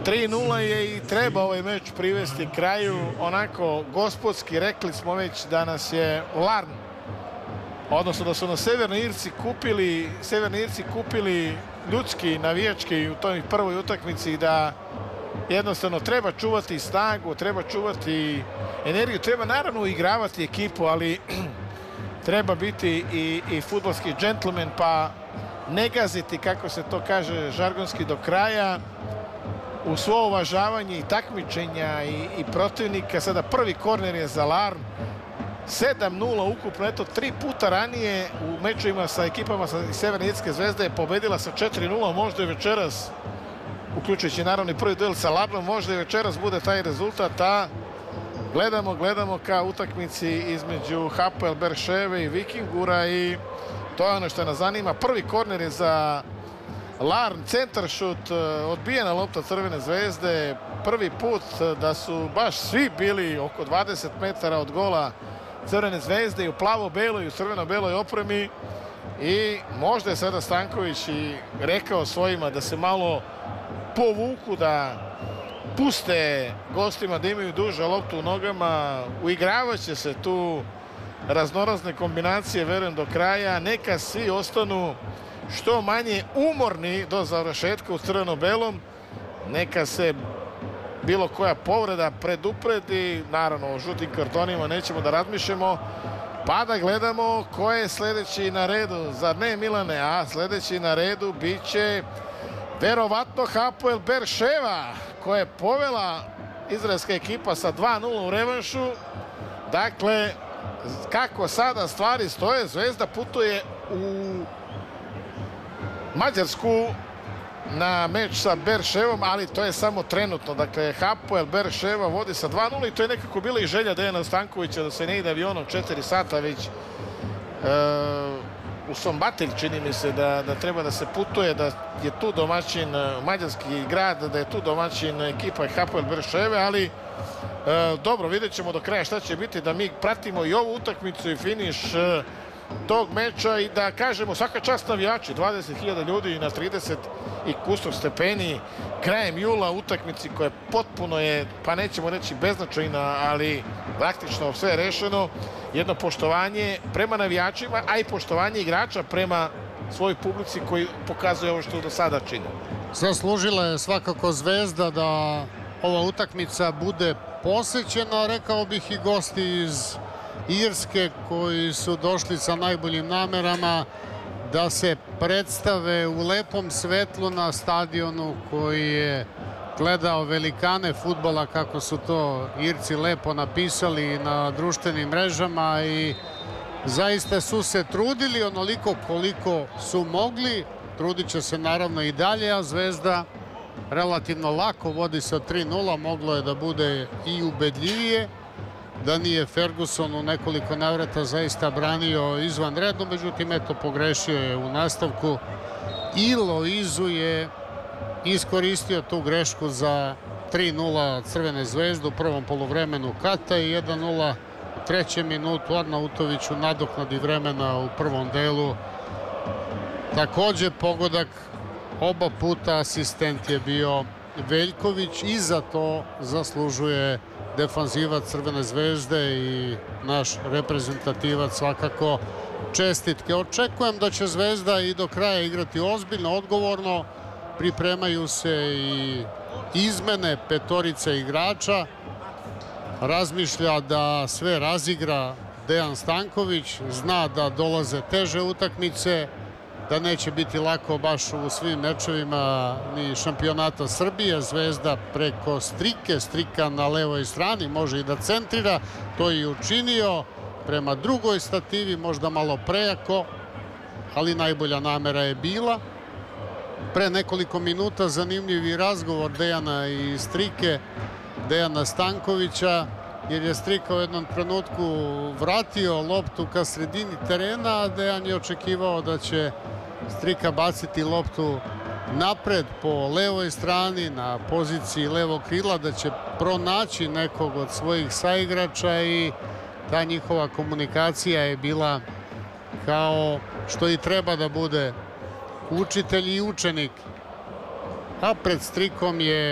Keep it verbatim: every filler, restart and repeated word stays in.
tri nula je i treba ovaj meč privesti kraju onako gospodski. Rekli smo već da nas je Larn, odnosno da su nas Severni Irci kupili, Severni Irci kupili ljudski, navijački u toj prvoj utakmici i da jednostavno treba čuvati snagu, treba čuvati energiju, treba naravno uigravati ekipu, ali treba biti i, i fudbalski džentlmen, pa ne gaziti, kako se to kaže žargonski, do kraja, u svo uvažavanje i takmičenja i, i protivnika. Sada prvi korner je za Larn, sedam nula ukupno. Eto, tri puta ranije u mečevima sa ekipama sa Severne Irske Zvezda je pobedila sa četiri nula. Možda je večeras, uključujući naravno i prvi duel sa Larnom, možda je večeras bude taj rezultat, a gledamo, gledamo ka utakmici između Hapoel Berševe i Vikingura i to je ono što nas zanima. Prvi korner je za Larn, centar šut, odbijena lopta Crvene Zvezde. Prvi put da su baš svi bili oko dvadeset metara od gola Crvene Zvezde i u plavo-beloj i u crveno-beloj opremi. I možda je sada Stanković i rekao svojima da se malo povuku, da puste gostima da imaju duže loptu u nogama. Uigravaće se tu raznorazne kombinacije, verujem, do kraja. Neka svi ostanu što manje umorni do završetka u crveno-belom. Neka se bilo koja povreda predupredi. Naravno, o žutim kartonima nećemo da razmišljamo. Pa da gledamo ko je sledeći na redu. Zar ne, Milane? A sledeći na redu biće verovatno Hapoel Berševa, koja je povela izraelska ekipa sa dva nula u revanšu. Dakle, kako sada stvari stoje, Zvezda putuje u Mađarsku na meč sa Berševom, ali to je samo trenutno. Dakle, Hapoel Berševa vodi sa dva nula i to je nekako bila i želja Dejana Stankovića da se ne ide avionom četiri sata, već e, u Sombatilj, čini mi se da, da treba da se putuje, da je tu domaćin mađarski grad, da je tu domaćin ekipa Hapoel Berševe, ali e, dobro, vidjet ćemo do kraja šta će biti, da mi pratimo i ovu utakmicu i finiš e, tog meča i da kažemo svaka čast navijači, dvadeset hiljada ljudi na trideset i kusur stepeni krajem jula, utakmici koja potpuno je, pa nećemo reći beznačajna, ali praktično sve je rešeno. Jedno poštovanje prema navijačima, a i poštovanje igrača prema svojoj publici koji pokazuje ovo što do sada čini. Zaslužila je svakako Zvezda da ova utakmica bude posećena, rekao bih i gosti iz Irske koji su došli sa najboljim namerama da se predstave u lepom svetlu na stadionu koji je gledao velikane fudbala, kako su to Irci lepo napisali na društvenim mrežama, i zaista su se trudili onoliko koliko su mogli. Trudit će se naravno i dalje, a Zvezda relativno lako vodi sa tri nula, moglo je da bude i ubedljivije da nije Ferguson u nekoliko navrata zaista branio izvanredno, međutim, eto, pogrešio je u nastavku i Loizu je iskoristio tu grešku za tri nula Crvene Zvezde u prvom poluvremenu Kata i jedan nula u trećem minutu Arnautović u nadoknadi vremena u prvom delu. Takođe pogodak, oba puta asistent je bio Veljković i za to zaslužuje defanzivac Crvene Zvezde i naš reprezentativac svakako čestitke. Očekujem da će Zvezda i do kraja igrati ozbiljno, odgovorno. Pripremaju se i izmene petorice igrača. Razmišlja da sve razigra Dejan Stanković. Zna da dolaze teže utakmice, da neće biti lako baš u svim mečevima ni šampionata Srbije. Zvezda preko Strike, Strika na levoj strani, može i da centrira, to je i učinio prema drugoj stativi, možda malo prejako, ali najbolja namera je bila. Pre nekoliko minuta zanimljivi razgovor Dejana i Strike, Dejana Stankovića, jer je Strika u jednom trenutku vratio loptu ka sredini terena, a Dejan je očekivao da će Strika baciti loptu napred po levoj strani na poziciji levog krila, da će pronaći nekog od svojih saigrača, i ta njihova komunikacija je bila kao što i treba da bude, učitelj i učenik. A pred Strikom je